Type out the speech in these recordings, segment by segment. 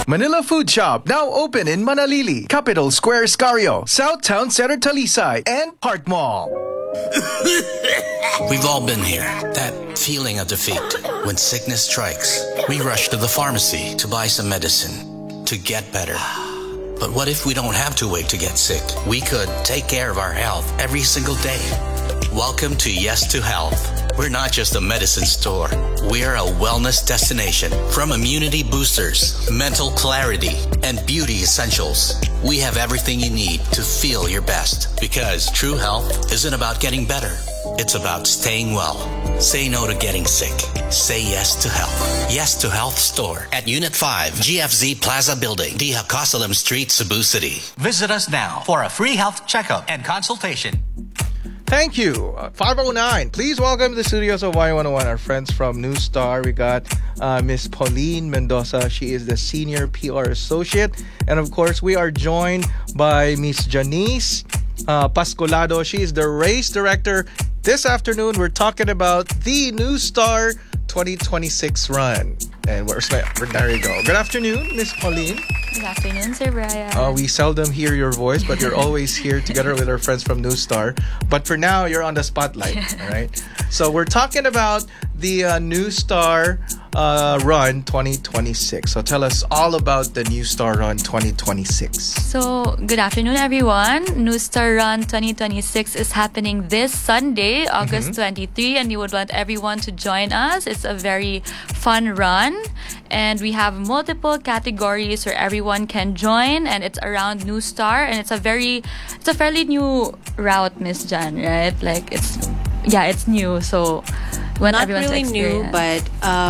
Manila Food Shop, now open in Manalili, Capital Square Scario, South Town Center Talisay, and Park Mall. We've all been here. That feeling of defeat. When sickness strikes, we rush to the pharmacy to buy some medicine to get better. But what if we don't have to wait to get sick? We could take care of our health every single day. Welcome to Yes to Health. We're not just a medicine store. We're a wellness destination. From immunity boosters, mental clarity, and beauty essentials, we have everything you need to feel your best. Because true health isn't about getting better. It's about staying well. Say no to getting sick. Say yes to health. Yes to Health Store at Unit 5, GFZ Plaza Building, Diha Cosalam Street, Cebu City. Visit us now for a free health checkup and consultation. Thank you. 509. Please welcome to the studios of Y101 our friends from New Star. We got Miss Pauline Mendoza. She is the Senior PR Associate. And of course, we are joined by Miss Janice Pascolado. She is the Race Director. This afternoon, we're talking about the New Star 2026 run. And there you go. Good afternoon, Miss Pauline. Good afternoon, Sir Brian. We seldom hear your voice, but you're always here together with our friends from New Star. But for now, you're on the spotlight, all right? So we're talking about the New Star Run 2026. So tell us all about the New Star Run 2026. So, good afternoon, everyone. New Star Run 2026 is happening this Sunday, August 23, and we would want everyone to join us. It's a very fun run, and we have multiple categories where everyone can join, and it's around New Star, and it's a fairly new route, Miss Jan, right? Like it's new, so when not everyone's really new, but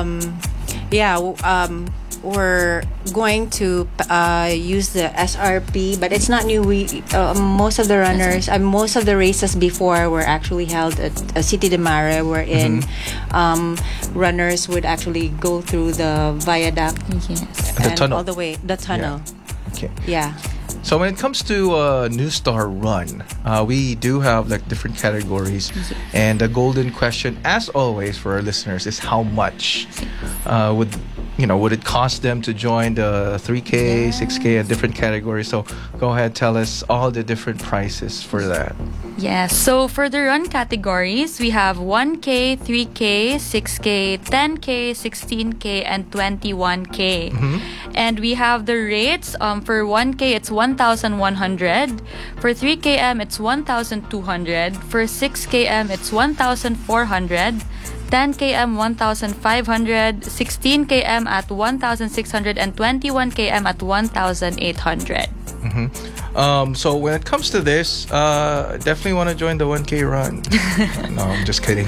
we're going to use the SRP, but it's not new. We most of the runners, most of the races before were actually held at City de Mare, wherein runners would actually go through the viaduct, the tunnel, all the way the tunnel. Yeah. Okay. Yeah. So when it comes to New Star Run, we do have like different categories, and the golden question, as always, for our listeners is how much would it cost them to join the 3K, 6K, and different categories? So go ahead, tell us all the different prices for that. Yes, so for the run categories, we have 1K, 3K, 6K, 10K, 16K, and 21K. And we have the rates. For 1K, it's 1,100. For 3KM, it's 1,200. For 6KM, it's 1,400. 10km 1,500, 16km at 1,600, and 21km at 1,800. So when it comes to this, definitely want to join the 1K run. No, I'm just kidding.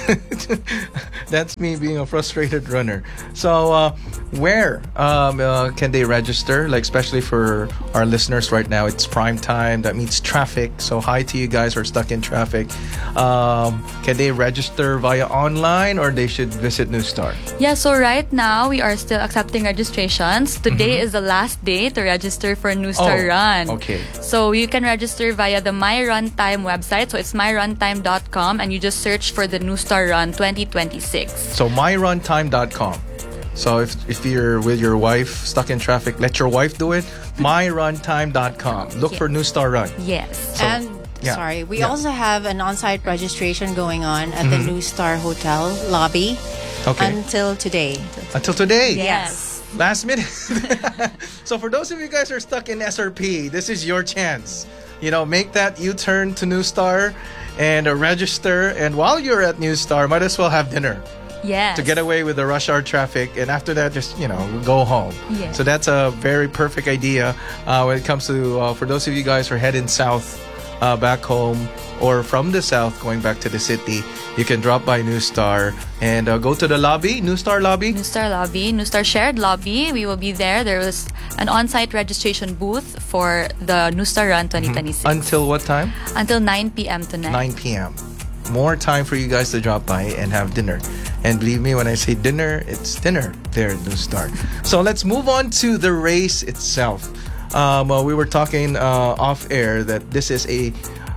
That's me being a frustrated runner. So where can they register? Like, especially for our listeners right now, it's prime time. That means traffic. So hi to you guys who are stuck in traffic. Can they register via online, or they should visit New Star? Yeah, so right now we are still accepting registrations. Today is the last day to register for New Star Run. Okay. So you can register via the My Runtime website. So it's myruntime.com, and you just search for the New Star Run 2026. So myruntime.com. So if you're with your wife stuck in traffic, let your wife do it. myruntime.com. Look for New Star Run. Yes. So, we also have an on-site registration going on at the New Star Hotel lobby until today. Until today? Yes. Last minute. So for those of you guys who are stuck in SRP, this is your chance. Make that U-turn to New Star and register. And while you're at New Star, might as well have dinner. Yes. To get away with the rush hour traffic. And after that, just, go home. Yes. So that's a very perfect idea when it comes to, for those of you guys who are heading south back home, or from the south going back to the city, you can drop by New Star and go to the lobby, New Star lobby. New Star lobby, New Star shared lobby. We will be there. There was an on-site registration booth for the New Star Run 2026. Until what time? Until 9 p.m. tonight. 9 p.m. More time for you guys to drop by and have dinner. And believe me, when I say dinner, it's dinner there at New Star. So let's move on to the race itself. We were talking off air that this is a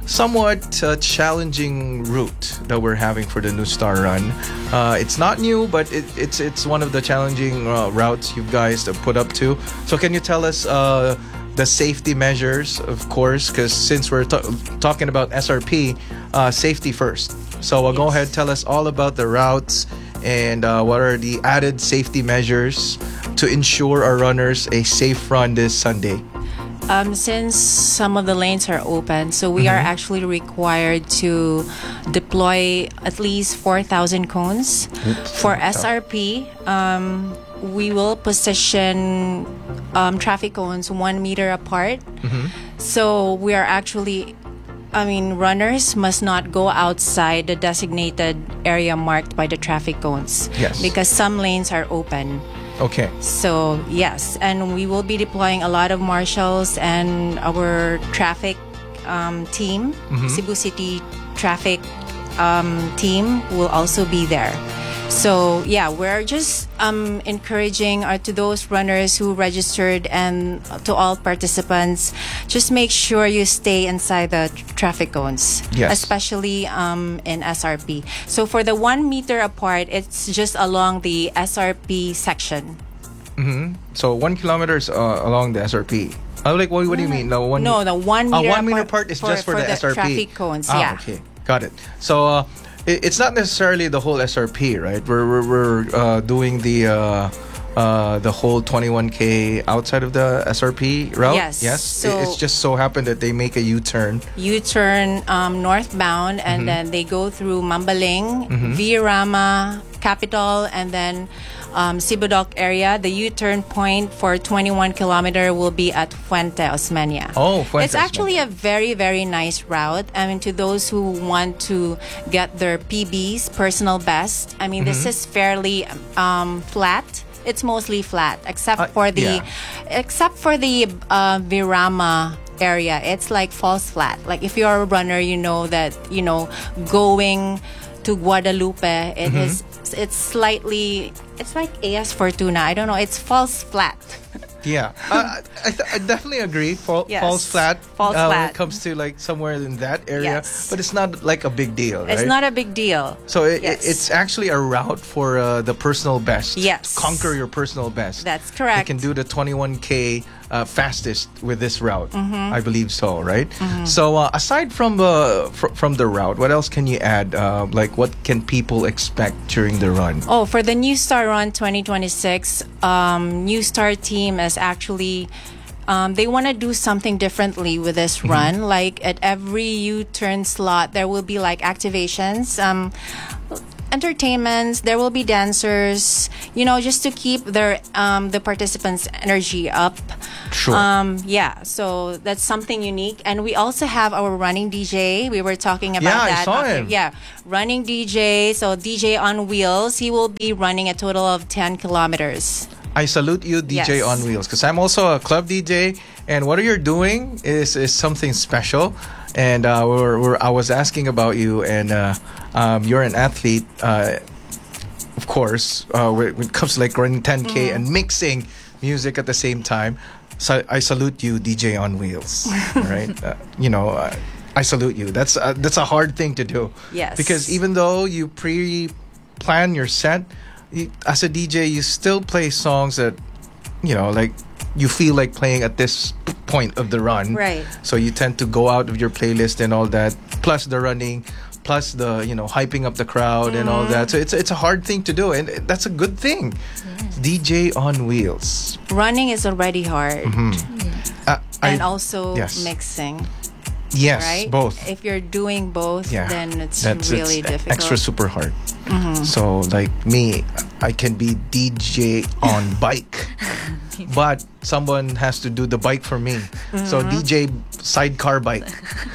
somewhat challenging route that we're having for the New Star Run. It's not new, but it's one of the challenging routes you guys have put up to. So can you tell us the safety measures, of course, because since we're talking about SRP, safety first. So go ahead, tell us all about the routes and what are the added safety measures to ensure our runners a safe run this Sunday. Since some of the lanes are open, so we are actually required to deploy at least 4,000 cones. For SRP, we will position traffic cones 1 meter apart. So we are actually, runners must not go outside the designated area marked by the traffic cones. Yes. Because some lanes are open. Okay. So, yes, and we will be deploying a lot of marshals and our traffic team, Cebu City traffic team will also be there. So, yeah, we're just encouraging to those runners who registered and to all participants, just make sure you stay inside the traffic cones, yes, especially in SRP. So for the 1 meter apart, it's just along the SRP section. So 1 kilometer is along the SRP. Like, what do you mean? No, the 1 meter 1 meter apart is just for the SRP. Traffic cones, yeah. Okay, got it. So it's not necessarily the whole SRP, right? We're doing the whole 21K outside of the SRP route. Yes. So it's just so happened that they make a U-turn. U-turn northbound, and then they go through Mambaling, Virama, Capital, and then Sibodok area. The U-turn point for 21 kilometer will be at Fuente Osmeña. Oh, Fuente It's actually a very, very nice route. To those who want to get their PBs, personal best, this is fairly flat. It's mostly flat, except for the Virama area. It's like false flat. Like if you're a runner, you know that going to Guadalupe, it's like AS Fortuna. I don't know. It's false flat. Yeah, I definitely agree. Falls flat. When it comes to like somewhere in that area, but it's not like a big deal, right? It's not a big deal. So it's actually a route for the personal best. Yes, to conquer your personal best. That's correct. You can do the 21K fastest with this route. I believe so, right? So aside from the route, what else can you add? Like what can people expect during the run? Oh, for the New Star Run 2026, New Star team is actually they want to do something differently with this run. Like at every U-turn slot, there will be like activations, entertainments. There will be dancers. Just to keep the participants' energy up. Sure. So that's something unique. And we also have our running DJ. We were talking about that. I saw him. Yeah, running DJ. So DJ on wheels. He will be running a total of 10 kilometers. I salute you, DJ Yes. on Wheels, because I'm also a club DJ, and what you're doing is something special. And I was asking about you, and you're an athlete, of course, when it comes to like running 10K and mixing music at the same time. So I salute you, DJ on Wheels. Right? I salute you. That's a hard thing to do. Yes. Because even though you pre-plan your set, as a DJ, you still play songs that, like you feel like playing at this point of the run. Right. So you tend to go out of your playlist and all that, plus the running, plus the, hyping up the crowd and all that. So it's a hard thing to do, and that's a good thing. Yes. DJ on Wheels. Running is already hard. And also yes. mixing. Yes, right? both. If you're doing both, then it's really difficult. Extra super hard. So like me, I can be DJ on bike, but someone has to do the bike for me. So DJ sidecar bike.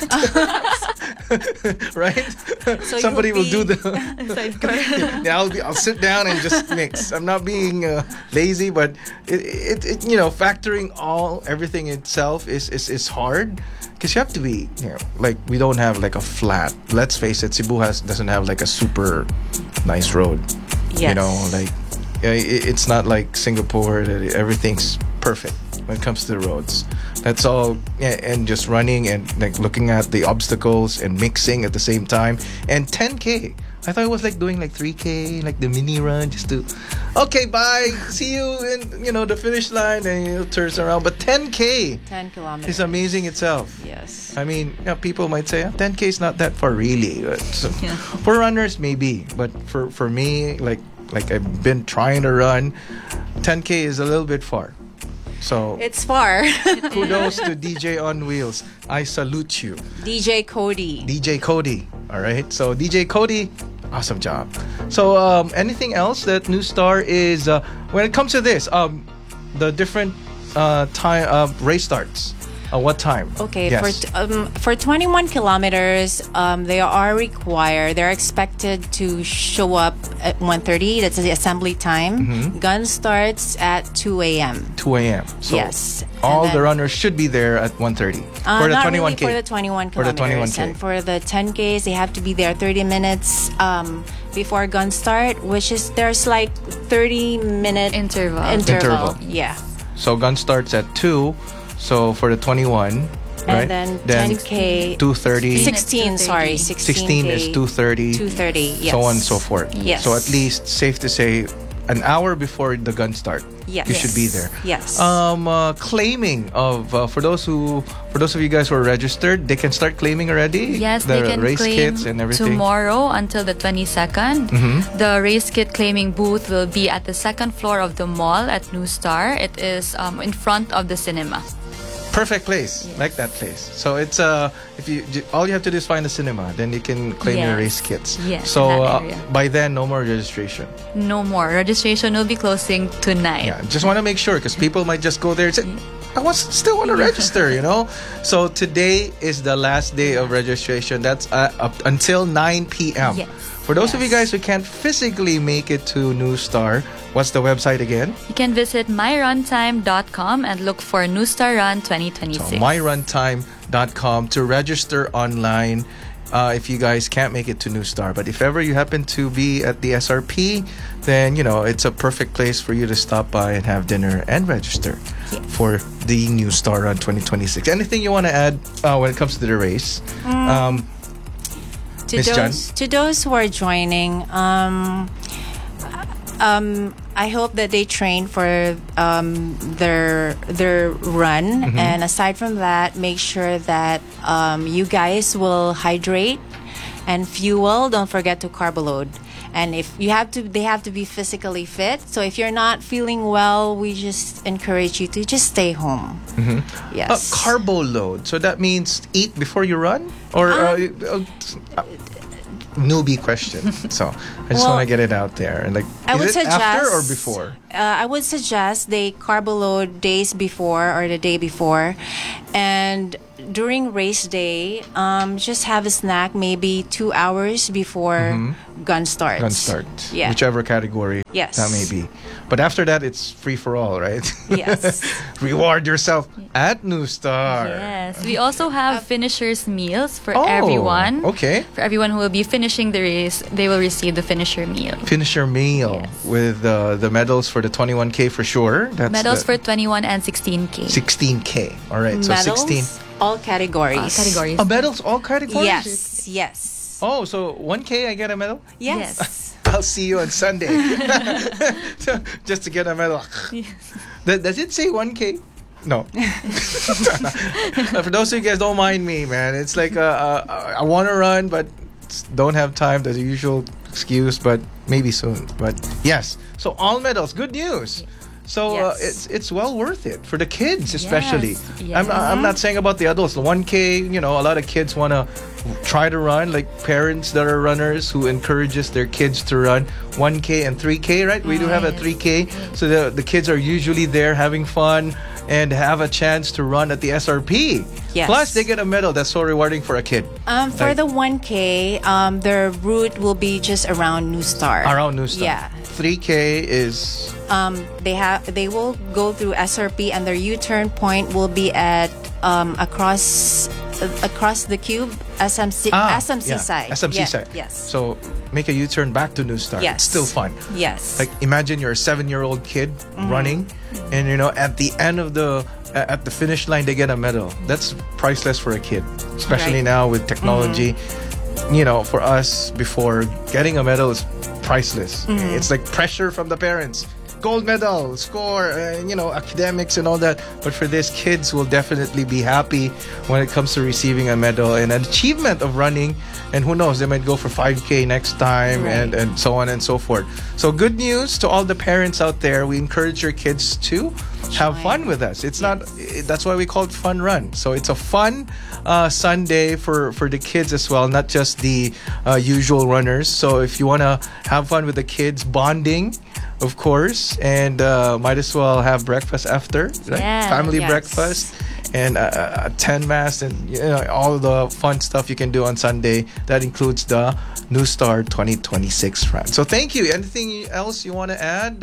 Right? So Somebody will do the sidecar. Yeah, I'll sit down and just mix. I'm not being lazy, but it factoring everything itself is hard. Because you have to be, like we don't have like a flat. Let's face it, Cebu doesn't have like a super nice road. Yes. It's not like Singapore that everything's perfect. when it comes to the roads. That's all, and just running and like looking at the obstacles and mixing at the same time. And 10K. I thought it was like doing like 3K, like the mini run, just to, okay, bye, see you in, the finish line, and turns around. But 10K 10 kilometers. is amazing itself. Yes. I mean, people might say 10K is not that far, really. But for runners, maybe, but for me, like I've been trying to run, 10K is a little bit far. So It's far. kudos to DJ on Wheels. I salute you, DJ Cody. DJ Cody. All right, so DJ Cody, awesome job. So anything else that New Star is when it comes to this, the different time race starts? What time? Okay, Yes. for 21 kilometers, they're expected to show up at 1:30. That's the assembly time. Mm-hmm. Gun starts at 2 a.m. 2 a.m. So Yes. all And the then- runners should be there at 1:30 for the Not 21K. really for the 21 For the kilometers. 21K. And for the 10Ks, they have to be there 30 minutes before gun start, which is there's like 30-minute Interval. Interval. Yeah. So gun starts at 2. So for the 21, right? And then 10K. 2:30. 16, sorry. 16 is 2:30. 2:30, yes. So on and so forth. Yes. So at least safe to say an hour before the gun start. Yes. You should be there. Yes. Claiming of for those of you guys who are registered, they can start claiming already. Yes, the they can race claim kits and everything. tomorrow until the 22nd. The race kit claiming booth will be at the second floor of the mall at New Star. It is in front of the cinema. Perfect place. Like that place. So it's if you all you have to do is find a cinema, then you can claim your Yes. race kits. Yes, So in that area. by then, no more registration. No more. Registration will be closing tonight. Yeah, just want to make sure because people might just go there and say, still want to register, So today is the last day of registration. That's up until 9 p.m. Yes. For those of you guys who can't physically make it to New Star, what's the website again? You can visit myruntime.com and look for New Star Run So 2026. myruntime.com to register online if you guys can't make it to New Star. But if ever you happen to be at the SRP, then, it's a perfect place for you to stop by and have dinner and register for the New Star Run 2026. Anything you want to add when it comes to the race? To Miss Jan? those who are joining, I hope that they train for their run, and aside from that, make sure that you guys will hydrate and fuel. Don't forget to carb load. And if you have to, they have to be physically fit. So if you're not feeling well, we just encourage you to just stay home. Yes. Carbo load. So that means eat before you run? Or newbie question. So I just Well, want to get it out there. And I would is it suggest after or before? I would suggest they carb load days before or the day before, and during race day, just have a snack maybe 2 hours before gun starts. Gun start. Yeah. Whichever category Yes. that may be. But after that, it's free for all, right? Yes. Reward yourself at New Star. Yes. We also have finishers meals for Oh, everyone. okay. For everyone who will be finishing the race, they will receive the finisher meal. Finisher meal Yes. with the medals for the 21K for sure. That's Medals the for 21 and 16K. 16K. All right, so Medals, 16. all categories. Categories. Medals, all categories? Yes. Oh, so 1K I get a medal? Yes. I'll see you on Sunday. Just to get a medal. Does it say 1K? No. For those of you guys, don't mind me, man. It's like I want to run, but don't have time. That's the usual excuse, but maybe soon. But yes, so all medals. Good news. So Yes. it's well worth it for the kids, especially. Yes. I'm not saying about the adults. The 1K, a lot of kids want to try to run, like parents that are runners who encourages their kids to run 1K and 3K, right? We do have a 3K, so the kids are usually there having fun and have a chance to run at the SRP. Yes. Plus, they get a medal. That's so rewarding for a kid. For the 1K, their route will be just around New Star. Around New Star. Yeah. 3K is They will go through SRP, and their U-turn point will be at across the cube, SMC yeah, side. SMC Yeah, side. Yes. So make a U-turn back to New Star. Yes. It's still fun. Yes. Like imagine you're a 7-year-old kid running, and at the end of at the finish line they get a medal. That's priceless for a kid, especially Right. now with technology. For us before, getting a medal is priceless. It's like pressure from the parents. Gold medal, score, academics and all that. But for this, kids will definitely be happy when it comes to receiving a medal and an achievement of running. And who knows, they might go for 5K next time, Right. and so on and so forth. So good news to all the parents out there. We encourage your kids to have fun with us. It's not, that's why we call it Fun Run. So it's a fun Sunday for the kids as well, not just the usual runners. So if you want to have fun with the kids, bonding, of course, and might as well have breakfast after, right? Yes. Family Yes. breakfast and a 10 mass and all the fun stuff you can do on Sunday. That includes the New Star 2026 run. So thank you. Anything else you want to add?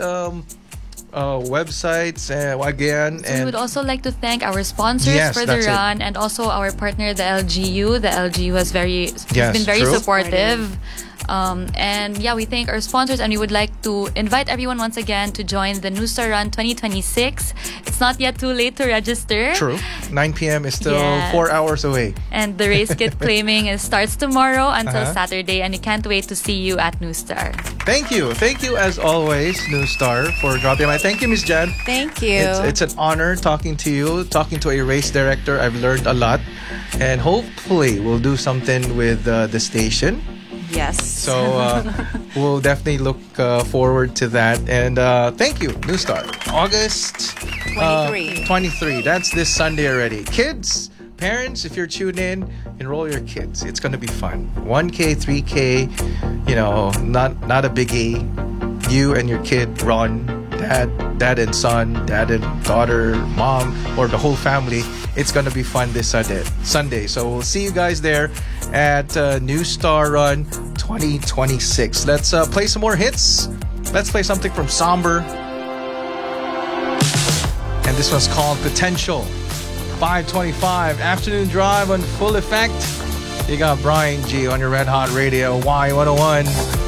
Websites again, So we would also like to thank our sponsors Yes, for the that's it. run and also our partner, the LGU. The LGU has Yes, been very true. supportive. And we thank our sponsors, and we would like to invite everyone once again to join the New Star Run 2026. It's not yet too late to register. True. 9 p.m. is still Yes. 4 hours away. And the race kit claiming starts tomorrow until Uh-huh. Saturday, and we can't wait to see you at New Star. Thank you as always, New Star, for dropping by. Thank you, Miss Jan. Thank you. It's an honor talking to you, talking to a race director. I've learned a lot, and hopefully we'll do something with the station. Yes. So we'll definitely look forward to that. And thank you, New Star. August 23. That's this Sunday already. Kids, parents, if you're tuned in, enroll your kids. It's going to be fun. 1K, 3K, not a biggie. You and your kid run. Dad and son, dad and daughter, mom, or the whole family. It's gonna be fun this Sunday. So we'll see you guys there at New Star Run 2026. Let's play some more hits. Let's play something from Somber. And this one's called Potential. 5:25 afternoon drive on full effect. You got Brian G on your Red Hot Radio Y101.